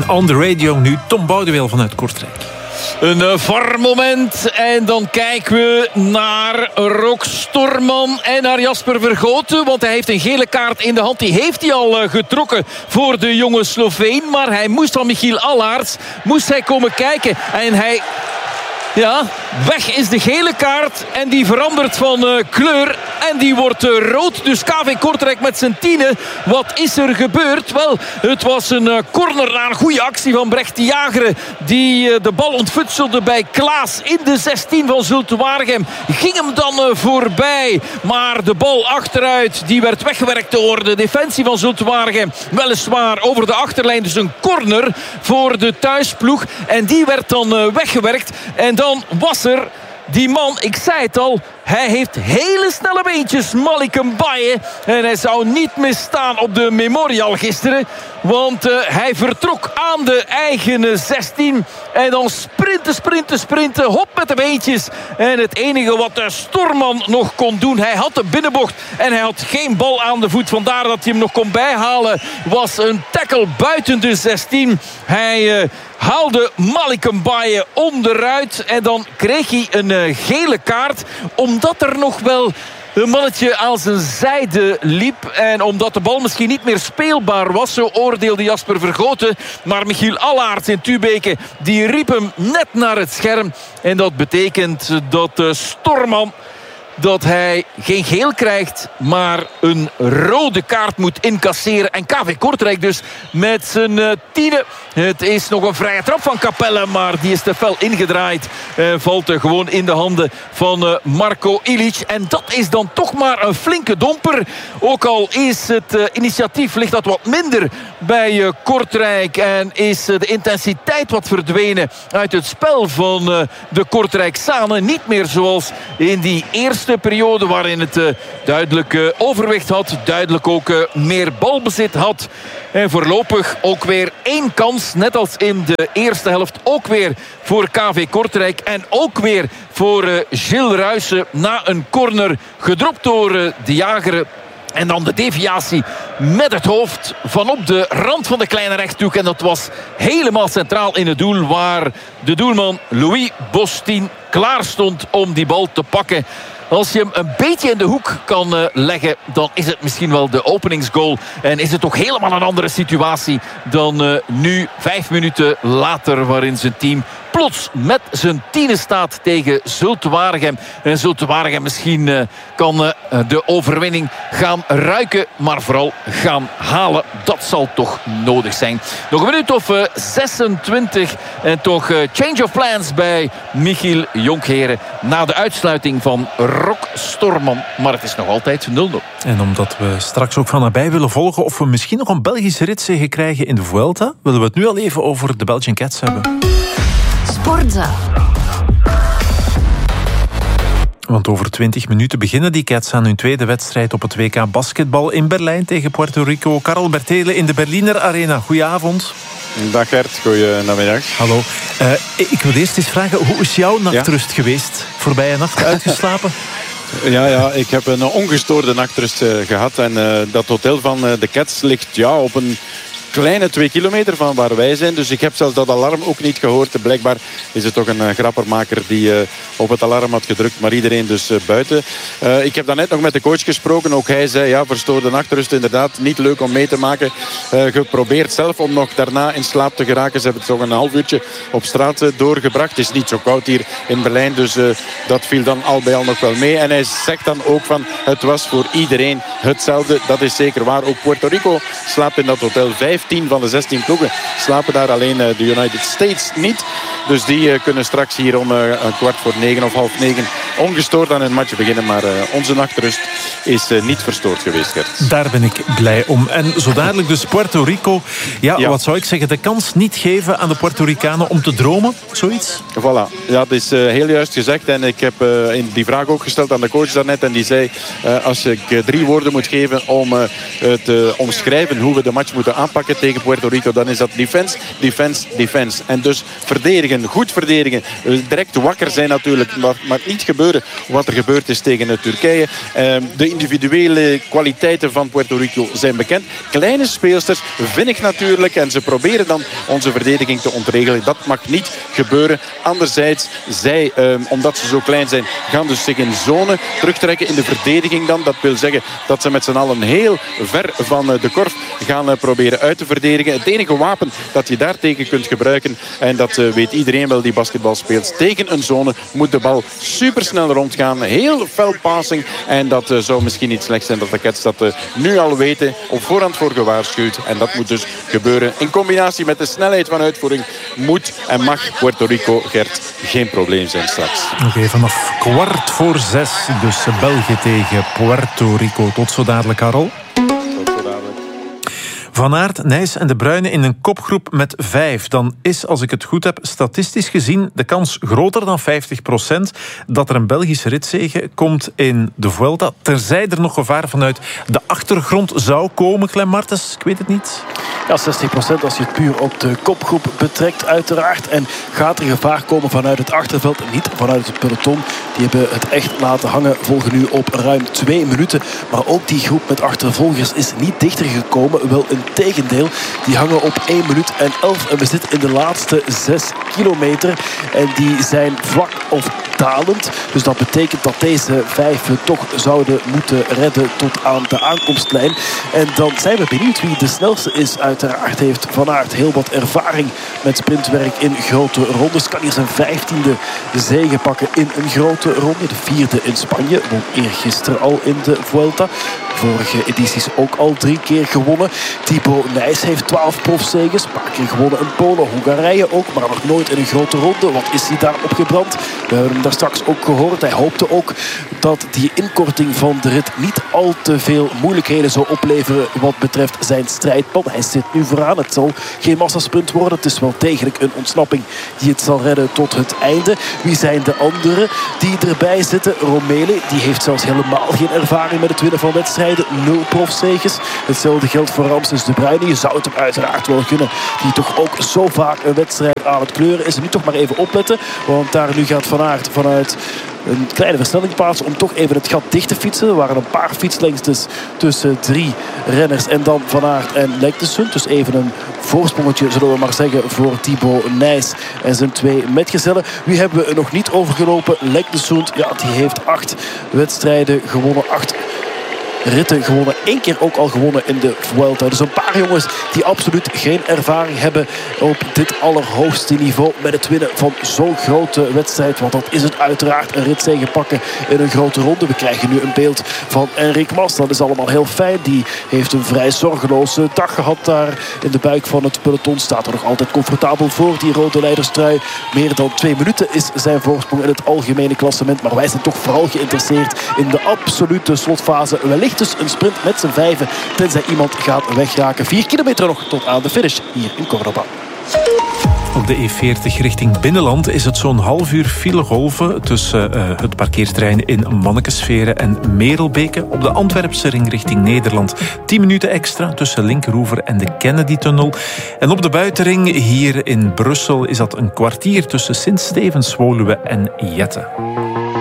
On The Radio nu Tom Boudeweel vanuit Kortrijk. Een VAR moment en dan kijken we naar Rock Storman en naar Jasper Vergoten, want hij heeft een gele kaart in de hand. Die heeft hij al getrokken voor de jonge Sloveen, maar hij moest van Michiel Allaerts komen kijken en hij... Ja, weg is de gele kaart en die verandert van kleur en die wordt rood. Dus KV Kortrijk met zijn 10. Wat is er gebeurd? Wel, het was een corner na een goede actie van Brecht de Jager, die de bal ontfutselde bij Klaas in de 16 van Zulte Waregem. Ging hem dan voorbij, maar de bal achteruit, die werd weggewerkt door de defensie van Zulte Waregem. Weliswaar over de achterlijn, dus een corner voor de thuisploeg. En die werd dan weggewerkt en dan was er die man, ik zei het al, hij heeft hele snelle beentjes, Malik Mbaye. En hij zou niet misstaan op de Memorial gisteren. Want hij vertrok aan de eigen 16. En dan sprinten, hop met de beentjes. En het enige wat de Storman nog kon doen, hij had de binnenbocht en hij had geen bal aan de voet. Vandaar dat hij hem nog kon bijhalen. Was een tackle buiten de 16. Hij haalde Malik Mbaye onderuit. En dan kreeg hij een gele kaart. Omdat er nog wel een mannetje aan zijn zijde liep. En omdat de bal misschien niet meer speelbaar was. Zo oordeelde Jasper Vergoten. Maar Michiel Allaerts in Tubeke, die riep hem net naar het scherm. En dat betekent dat de Storman, dat hij geen geel krijgt, maar een rode kaart moet incasseren. En KV Kortrijk dus met zijn 10. Het is nog een vrije trap van Capelle, maar die is te fel ingedraaid. Valt gewoon in de handen van Marco Ilic. En dat is dan toch maar een flinke domper. Ook al is het initiatief, ligt dat wat minder bij Kortrijk. En is de intensiteit wat verdwenen uit het spel van de Kortrijk-Sanen. Niet meer zoals in die eerste periode waarin het duidelijk overwicht had. Duidelijk ook meer balbezit had. En voorlopig ook weer 1 kans. Net als in de eerste helft ook weer voor KV Kortrijk. En ook weer voor Gilles Ruijsen na een corner gedropt door de Jager. En dan de deviatie met het hoofd van op de rand van de kleine rechthoek. En dat was helemaal centraal in het doel, waar de doelman Louis Bostin klaar stond om die bal te pakken. Als je hem een beetje in de hoek kan leggen, dan is het misschien wel de openingsgoal. En is het toch helemaal een andere situatie dan nu 5 minuten later, waarin zijn team plots met zijn 10 staat tegen Zulte Waregem. En Zulte Waregem misschien kan de overwinning gaan ruiken, maar vooral gaan halen. Dat zal toch nodig zijn. Nog een minuut of 26 en toch change of plans bij Michiel Jonkheren na de uitsluiting van Rock Storman. Maar het is nog altijd 0-0. En omdat we straks ook van nabij willen volgen of we misschien nog een Belgische ritzege krijgen in de Vuelta, willen we het nu al even over de Belgian Cats hebben. Sportza. Want over 20 minuten beginnen die Cats aan hun tweede wedstrijd op het WK basketbal in Berlijn tegen Puerto Rico. Karel Bertele in de Berliner Arena. Goedenavond. Dag Gert, goedenamiddag. Hallo. Ik wil eerst eens vragen, hoe is jouw nachtrust geweest? Voorbije nacht uitgeslapen? Ja, ik heb een ongestoorde nachtrust gehad. En dat hotel van de Cats ligt op een kleine 2 kilometer van waar wij zijn. Dus ik heb zelfs dat alarm ook niet gehoord. Blijkbaar is het toch een grappermaker die op het alarm had gedrukt. Maar iedereen dus buiten. Ik heb daarnet nog met de coach gesproken. Ook hij zei, verstoorde nachtrust inderdaad. Niet leuk om mee te maken. Geprobeerd zelf om nog daarna in slaap te geraken. Ze hebben het toch een half uurtje op straat doorgebracht. Het is niet zo koud hier in Berlijn. Dus dat viel dan al bij al nog wel mee. En hij zegt dan ook van, het was voor iedereen hetzelfde. Dat is zeker waar. Ook Puerto Rico slaapt in dat hotel. 15 van de 16 ploegen slapen daar. Alleen de United States niet. Dus die kunnen straks hier om 8:45 of 8:30 ongestoord aan hun match beginnen. Maar onze nachtrust is niet verstoord geweest, Gert. Daar ben ik blij om. En zo dadelijk dus Puerto Rico. Ja, wat zou ik zeggen? De kans niet geven aan de Puerto Ricanen om te dromen? Zoiets? Voilà. Ja, dat is heel juist gezegd. En ik heb die vraag ook gesteld aan de coach daarnet. En die zei, als ik 3 woorden moet geven om te omschrijven hoe we de match moeten aanpakken, maken tegen Puerto Rico, dan is dat defense, defense, defense. En dus verdedigen, goed verdedigen. Direct wakker zijn natuurlijk. Maar niet gebeuren wat er gebeurd is tegen Turkije. De individuele kwaliteiten van Puerto Rico zijn bekend. Kleine speelsters, vinnig natuurlijk. En ze proberen dan onze verdediging te ontregelen. Dat mag niet gebeuren. Anderzijds, zij, omdat ze zo klein zijn, gaan dus zich in zone terugtrekken in de verdediging dan. Dat wil zeggen dat ze met z'n allen heel ver van de korf gaan proberen uit te verdedigen. Het enige wapen dat je daartegen kunt gebruiken, en dat weet iedereen wel die basketbal speelt, tegen een zone moet de bal supersnel rondgaan. Heel fel passing. En dat zou misschien niet slecht zijn dat de Cats dat nu al weten. Op voorhand voor gewaarschuwd. En dat moet dus gebeuren. In combinatie met de snelheid van uitvoering moet en mag Puerto Rico, Gert, geen probleem zijn straks. Oké, vanaf 5:15. Dus België tegen Puerto Rico. Tot zo dadelijk, Karel. Van Aert, Nys en De Bruyne in een kopgroep met 5. Dan is, als ik het goed heb, statistisch gezien de kans groter dan 50% dat er een Belgische ritzege komt in de Vuelta. Terzij er nog gevaar vanuit de achtergrond zou komen, Clem Martens. Ik weet het niet. Ja, 60% als je het puur op de kopgroep betrekt, uiteraard. En gaat er gevaar komen vanuit het achterveld, niet vanuit het peloton. Die hebben het echt laten hangen, volgen nu op ruim 2 minuten. Maar ook die groep met achtervolgers is niet dichter gekomen. Wel een tegendeel. Die hangen op 1 minuut en 11. En we zitten in de laatste 6 kilometer. En die zijn vlak of dalend. Dus dat betekent dat deze 5 toch zouden moeten redden tot aan de aankomstlijn. En dan zijn we benieuwd wie de snelste is. Uiteraard heeft Van Aert heel wat ervaring met sprintwerk in grote rondes. Kan hier zijn 15e zege pakken in een grote ronde. De 4e in Spanje. Won eergisteren al in de Vuelta. Vorige edities ook al 3 keer gewonnen. Thibaut Nys heeft 12 profzeges. Een paar keer gewonnen in Polen, Hongarije ook. Maar nog nooit in een grote ronde. Wat is hij daar opgebrand? We hebben hem daar straks ook gehoord. Hij hoopte ook dat die inkorting van de rit niet al te veel moeilijkheden zou opleveren wat betreft zijn strijdplan. Hij zit nu vooraan. Het zal geen massasprint worden. Het is wel degelijk een ontsnapping die het zal redden tot het einde. Wie zijn de anderen die erbij zitten? Romele, die heeft zelfs helemaal geen ervaring met het winnen van wedstrijden. 0 profzeges. Hetzelfde geldt voor Ramses De Bruyne. Je zou het hem uiteraard wel gunnen. Die toch ook zo vaak een wedstrijd aan het kleuren is. En nu toch maar even opletten. Want daar nu gaat Van Aert vanuit een kleine versnelling plaatsen om toch even het gat dicht te fietsen. Er waren een paar fietslengtes tussen 3 renners en dan Van Aert en Leknesund. Dus even een voorsprongetje, zullen we maar zeggen, voor Thibaut Nys en zijn 2 metgezellen. Wie hebben we er nog niet overgelopen? Leknesund, ja, die heeft 8 wedstrijden gewonnen. 8 ritten gewonnen. 1 keer ook al gewonnen in de Vuelta. Dus een paar jongens die absoluut geen ervaring hebben op dit allerhoogste niveau met het winnen van zo'n grote wedstrijd. Want dat is het uiteraard, een ritzege pakken in een grote ronde. We krijgen nu een beeld van Enric Mas. Dat is allemaal heel fijn. Die heeft een vrij zorgeloze dag gehad daar in de buik van het peloton. Staat er nog altijd comfortabel voor, die rode leiderstrui. Meer dan 2 minuten is zijn voorsprong in het algemene klassement. Maar wij zijn toch vooral geïnteresseerd in de absolute slotfase. Wellicht dus een sprint met z'n 5, tenzij iemand gaat wegraken. 4 kilometer nog tot aan de finish hier in Córdoba. Op de E40 richting binnenland is het zo'n half uur filegolven tussen het parkeerterrein in Mannekesveren en Merelbeke. Op de Antwerpse ring richting Nederland 10 minuten extra tussen Linkeroever en de Kennedy-tunnel. En op de buitenring hier in Brussel is dat een kwartier tussen Sint-Stevens, Woluwe en Jette.